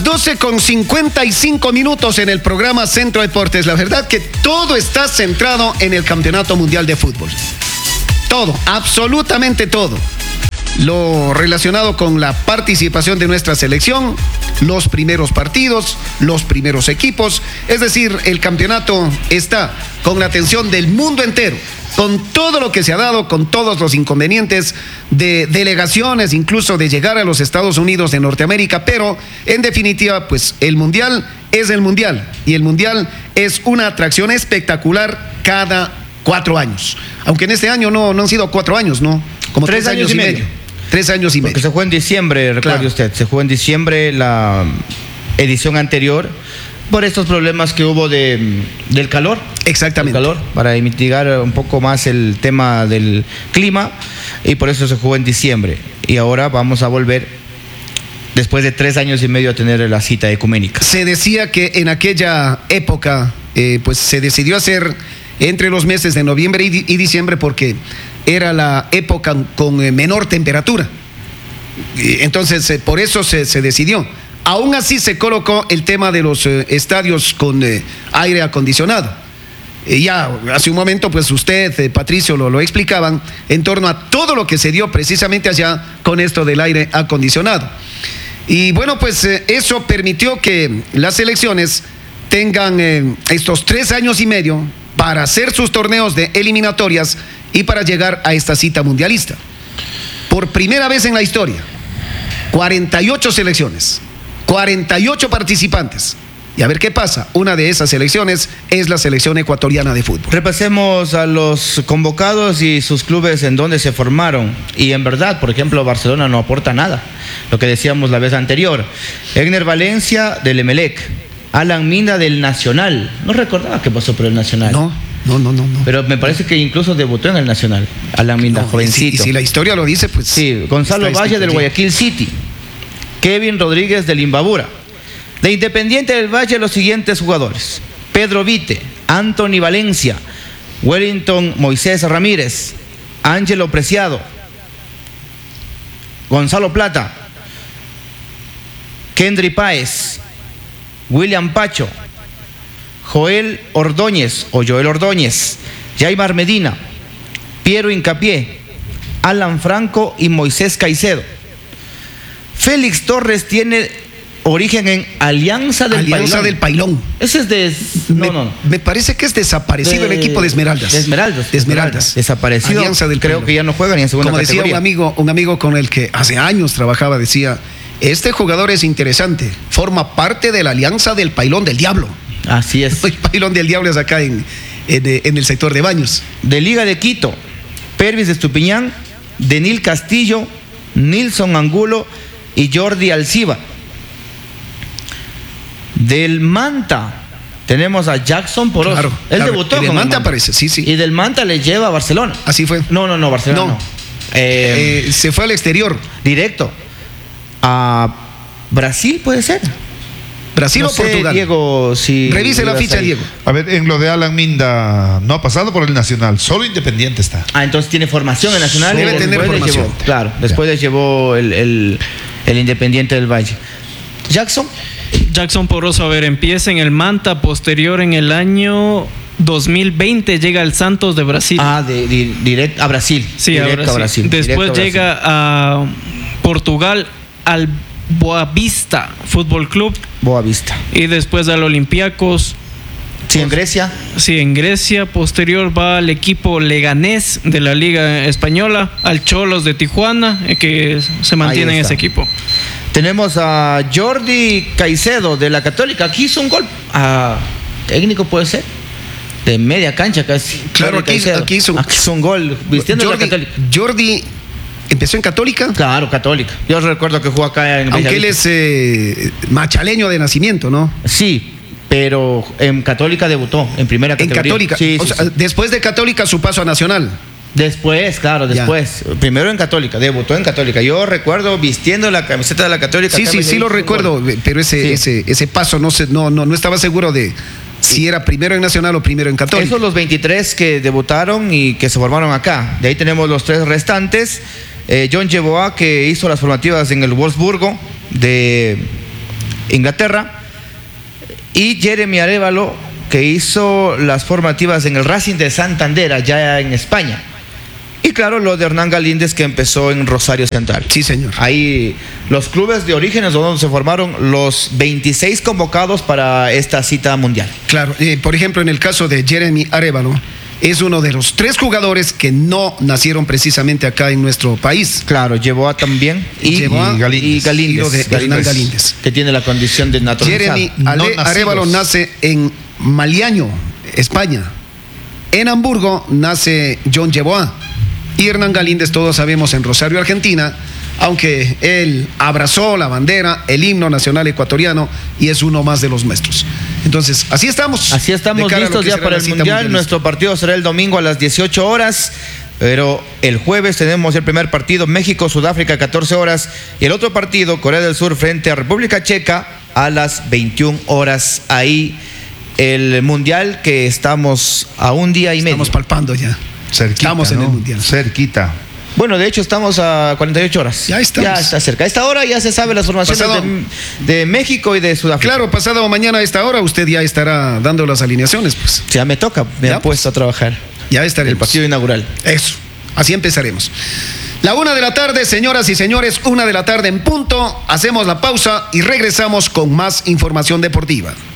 12:55 en el programa Centro Deportes. La verdad que todo está centrado en el Campeonato Mundial de Fútbol. Todo, absolutamente todo. Lo relacionado con la participación de nuestra selección, los primeros partidos, los primeros equipos. Es decir, el campeonato está con la atención del mundo entero, con todo lo que se ha dado, con todos los inconvenientes de delegaciones, incluso de llegar a los Estados Unidos de Norteamérica, pero en definitiva, pues el Mundial es el Mundial, y el Mundial es una atracción espectacular cada 4 años. Aunque en este año no han sido 4 años, ¿no? Como 3 años y medio. 3 años y medio. Porque se jugó en diciembre, recuerde usted, se jugó en diciembre la edición anterior, por estos problemas que hubo del calor. Exactamente. El calor, para mitigar un poco más el tema del clima, y por eso se jugó en diciembre. Y ahora vamos a volver, después de 3 años y medio, a tener la cita ecuménica. Se decía que en aquella época, pues se decidió hacer entre los meses de noviembre y diciembre porque era la época con menor temperatura. Entonces, por eso se decidió. Aún así se colocó el tema de los estadios con aire acondicionado. Ya hace un momento, pues usted, Patricio, lo explicaban en torno a todo lo que se dio precisamente allá con esto del aire acondicionado. Y bueno, pues eso permitió que las selecciones tengan estos 3 años y medio para hacer sus torneos de eliminatorias y para llegar a esta cita mundialista. Por primera vez en la historia, 48 selecciones, 48 participantes. Y a ver qué pasa. Una de esas selecciones es la selección ecuatoriana de fútbol. Repasemos a los convocados y sus clubes en donde se formaron. Y en verdad, por ejemplo, Barcelona no aporta nada. Lo que decíamos la vez anterior. Egner Valencia del Emelec. Alan Minda del Nacional. No recordaba que pasó por el Nacional. No. Pero me parece que incluso debutó en el Nacional. Alan Minda, jovencito. Y si la historia lo dice, pues... Sí, Gonzalo Valle del Guayaquil City. Kevin Rodríguez del Imbabura. De Independiente del Valle, los siguientes jugadores: Pedro Vite, Anthony Valencia, Wellington Moisés Ramírez, Ángelo Preciado, Gonzalo Plata, Kendry Páez, William Pacho, Joel Ordóñez, Jaimar Medina, Piero Hincapié, Alan Franco y Moisés Caicedo. Félix Torres tiene origen en Alianza del Pailón. Ese es de... Me parece que es desaparecido el equipo de Esmeraldas. Esmeraldas. Desaparecido. Alianza del Pailón. Creo que ya no juega ni en segunda categoría. Como decía un amigo con el que hace años trabajaba, decía: este jugador es interesante, forma parte de la Alianza del Pailón del Diablo. Así es. El Pailón del Diablo es acá en el sector de Baños. De Liga de Quito, Pervis de Estupiñán, Denil Castillo, Nilson Angulo y Jordi Alciba. Del Manta tenemos a Jackson Poroso. Él debutó con el Manta, aparece, sí. Y del Manta le lleva a Barcelona. Así fue. No, Barcelona no. Se fue al exterior. Directo. A Brasil, puede ser. Brasil o Portugal. Diego, si revise la ficha, Diego. A ver, en lo de Alan Minda no ha pasado por el Nacional, solo Independiente está. Entonces tiene formación en Nacional. Debe tener formación. Después le llevó el Independiente del Valle. Jackson Poroso, a ver, empieza en el Manta, posterior en el año 2020 llega al Santos de Brasil. Directo a Brasil. Sí, a Brasil. Después llega a Portugal al Boavista Fútbol Club. Boavista. Y después al Olympiacos. Sí, en Grecia. Sí, en Grecia. Posterior va al equipo Leganés de la Liga Española, al Cholos de Tijuana, que se mantiene en ese equipo. Tenemos a Jordi Caicedo de la Católica. Aquí hizo un gol. Técnico puede ser. De media cancha casi. Claro, aquí hizo un gol vistiendo la Católica. Jordi empezó en Católica. Claro, Católica. Yo recuerdo que jugó acá en... Aunque él es machaleño de nacimiento, ¿no? Sí, pero en Católica debutó, en primera categoría. En Católica. Sí. Después de Católica, su paso a Nacional. Después. Primero en Católica, debutó en Católica. Yo recuerdo vistiendo la camiseta de la Católica. Sí, lo recuerdo, pero ese paso no estaba seguro de si era primero en Nacional o primero en Católica. Esos los 23 que debutaron y que se formaron acá. De ahí tenemos los 3 restantes. John Yeboah, que hizo las formativas en el Wolfsburgo de Inglaterra, y Jeremy Arévalo, que hizo las formativas en el Racing de Santander, allá en España. Y claro, lo de Hernán Galíndez, que empezó en Rosario Central. Sí, señor. Ahí los clubes de orígenes donde se formaron los 26 convocados para esta cita mundial. Claro, por ejemplo, en el caso de Jeremy Arévalo, es uno de los 3 jugadores que no nacieron precisamente acá en nuestro país. Claro, Yeboah también y Galíndez. Y lo de Hernán Galíndez. Que tiene la condición de naturalizado. Jeremy nacidos. Arévalo nace en Maliaño, España. En Hamburgo nace John Yeboah. Y Hernán Galíndez, todos sabemos, en Rosario, Argentina, aunque él abrazó la bandera, el himno nacional ecuatoriano, y es uno más de los nuestros. Entonces, así estamos. Así estamos listos ya para el Mundial. Nuestro partido será el domingo a las 18 horas. Pero el jueves tenemos el primer partido, México-Sudáfrica, 14 horas. Y el otro partido, Corea del Sur frente a República Checa, a las 21 horas. Ahí el Mundial, que estamos a un día y medio. Estamos palpando ya. Cerquita, Estamos en ¿no? el Mundial. Cerquita. Bueno, de hecho estamos a 48 horas. Ya estamos. Ya está cerca. A esta hora ya se sabe las formaciones de México y de Sudáfrica. Claro, pasado mañana a esta hora usted ya estará dando las alineaciones, pues. Ya me toca, me han puesto a trabajar. Ya estaremos. El partido inaugural. Eso, así empezaremos. La 1 de la tarde, señoras y señores, 1 de la tarde en punto. Hacemos la pausa y regresamos con más información deportiva.